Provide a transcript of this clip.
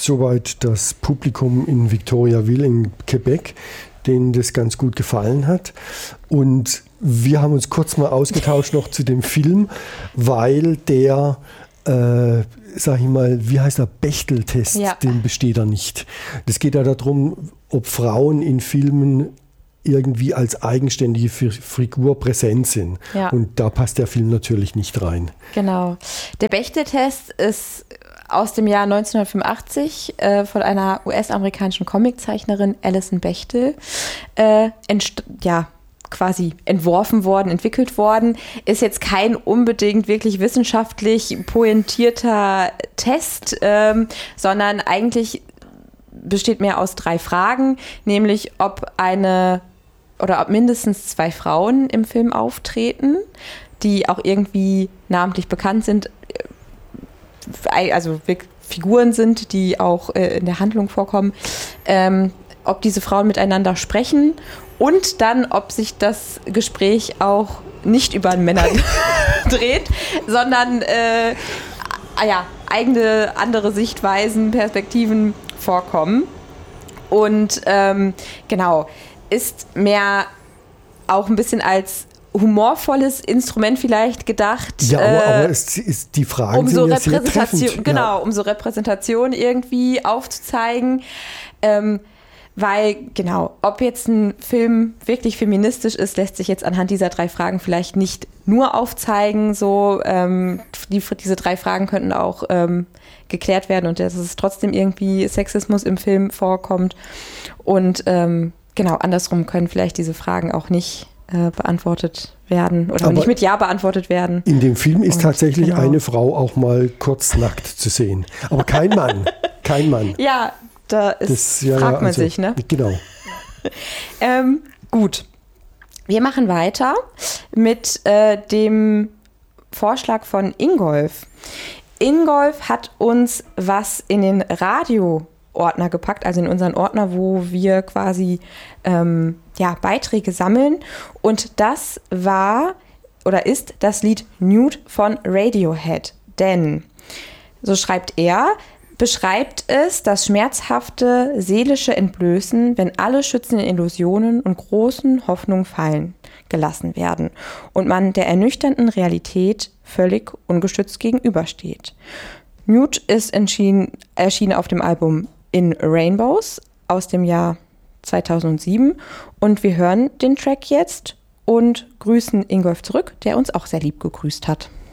soweit das Publikum in Victoriaville in Quebec, denen das ganz gut gefallen hat. Und wir haben uns kurz mal ausgetauscht noch zu dem Film, weil der, sag ich mal, wie heißt der, Bechtel-Test, den besteht er nicht. Das geht ja darum, ob Frauen in Filmen irgendwie als eigenständige Figur präsent sind. Ja. Und da passt der Film natürlich nicht rein. Genau. Der Bechtel-Test ist aus dem Jahr 1985 von einer US-amerikanischen Comiczeichnerin Alison Bechtel quasi entworfen worden, entwickelt worden. Ist jetzt kein unbedingt wirklich wissenschaftlich pointierter Test, sondern eigentlich besteht mehr aus 3 Fragen, nämlich ob mindestens 2 Frauen im Film auftreten, die auch irgendwie namentlich bekannt sind, also Figuren sind, die auch in der Handlung vorkommen, ob diese Frauen miteinander sprechen und dann, ob sich das Gespräch auch nicht über Männer dreht, sondern eigene, andere Sichtweisen, Perspektiven vorkommen. Und ist mehr auch ein bisschen als humorvolles Instrument vielleicht gedacht. Ja, aber es ist die Frage, um so Repräsentation, um so Repräsentation irgendwie aufzuzeigen. Weil, ob jetzt ein Film wirklich feministisch ist, lässt sich jetzt anhand dieser 3 Fragen vielleicht nicht nur aufzeigen. So, diese 3 Fragen könnten auch geklärt werden und dass es trotzdem irgendwie Sexismus im Film vorkommt. Und andersrum können vielleicht diese Fragen auch nicht beantwortet werden oder aber nicht mit Ja beantwortet werden. In dem Film ist tatsächlich eine Frau auch mal kurz nackt zu sehen. Aber kein Mann. Kein Mann. Ja, fragt man sich, ne? Genau. Gut. Wir machen weiter mit dem Vorschlag von Ingolf. Ingolf hat uns was in den Radio-Ordner gepackt, also in unseren Ordner, wo wir quasi Beiträge sammeln. Und das ist das Lied Nude von Radiohead. Denn, so schreibt er, beschreibt es das schmerzhafte seelische Entblößen, wenn alle schützenden Illusionen und großen Hoffnungen fallen gelassen werden und man der ernüchternden Realität völlig ungestützt gegenübersteht. Nude ist erschienen auf dem Album In Rainbows aus dem Jahr 2007 und wir hören den Track jetzt und grüßen Ingolf zurück, der uns auch sehr lieb gegrüßt hat.